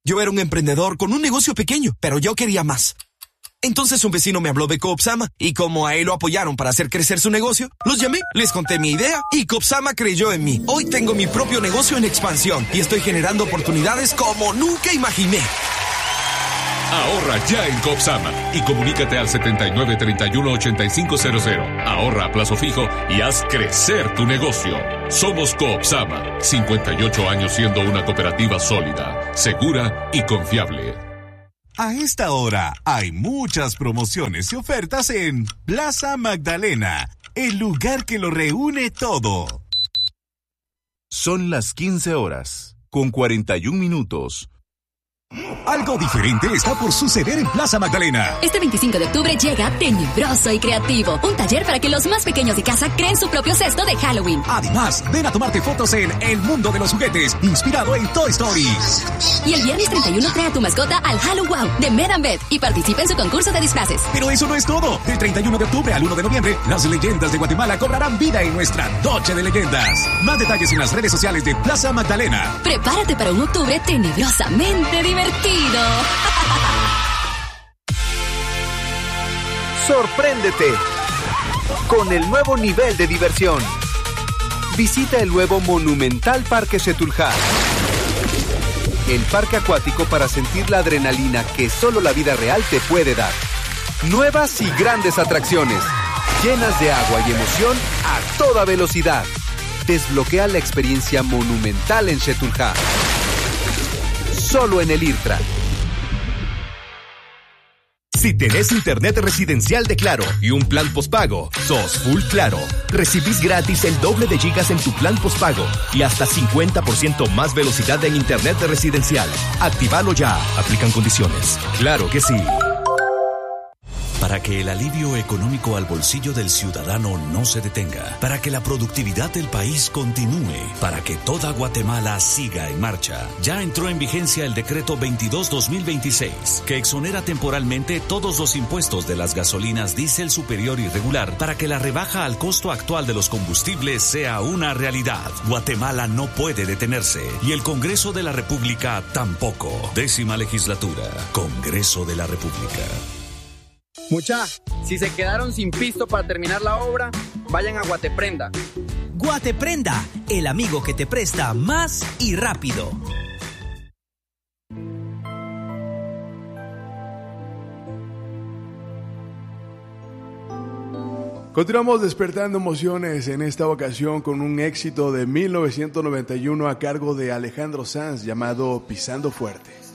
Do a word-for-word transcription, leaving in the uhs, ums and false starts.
Yo era un emprendedor con un negocio pequeño, pero yo quería más. Entonces un vecino me habló de Coopsama y como a él lo apoyaron para hacer crecer su negocio, los llamé, les conté mi idea y Coopsama creyó en mí. Hoy tengo mi propio negocio en expansión y estoy generando oportunidades como nunca imaginé. Ahorra ya en Coopsama y comunícate al setenta y nueve, treinta y uno, ochenta y cinco cero cero. Ahorra a plazo fijo y haz crecer tu negocio. Somos Coopsama, cincuenta y ocho años siendo una cooperativa sólida, segura y confiable. A esta hora hay muchas promociones y ofertas en Plaza Magdalena, el lugar que lo reúne todo. Son las quince horas, con cuarenta y un minutos. Algo diferente está por suceder en Plaza Magdalena. Este veinticinco de octubre llega Tenebroso y Creativo, un taller para que los más pequeños de casa creen su propio cesto de Halloween. Además, ven a tomarte fotos en El Mundo de los Juguetes, inspirado en Toy Story. Y el viernes treinta y uno trae a tu mascota al Halloween de Medambet y participa en su concurso de disfraces. Pero eso no es todo. Del treinta y uno de octubre al uno de noviembre, las leyendas de Guatemala cobrarán vida en nuestra Noche de Leyendas. Más detalles en las redes sociales de Plaza Magdalena. Prepárate para un octubre tenebrosamente divertido. Sorpréndete con el nuevo nivel de diversión. Visita el nuevo Monumental Parque Xetulja, el parque acuático para sentir la adrenalina que solo la vida real te puede dar. Nuevas y grandes atracciones, llenas de agua y emoción a toda velocidad. Desbloquea la experiencia monumental en Xetulja. Solo en el IRTRA. Si tenés internet residencial de Claro y un plan postpago, sos full Claro. Recibís gratis el doble de gigas en tu plan postpago y hasta cincuenta por ciento más velocidad en internet residencial. Actívalo ya. Aplican condiciones. Claro que sí. Para que el alivio económico al bolsillo del ciudadano no se detenga, para que la productividad del país continúe, para que toda Guatemala siga en marcha, ya entró en vigencia el decreto veintidós dos mil veintiséis, que exonera temporalmente todos los impuestos de las gasolinas diésel superior y regular para que la rebaja al costo actual de los combustibles sea una realidad. Guatemala no puede detenerse y el Congreso de la República tampoco. Décima legislatura, Congreso de la República. Mucha, si se quedaron sin pisto para terminar la obra, vayan a Guateprenda. Guateprenda, el amigo que te presta más y rápido. Continuamos despertando emociones en esta ocasión con un éxito de mil novecientos noventa y uno a cargo de Alejandro Sanz llamado Pisando Fuerte.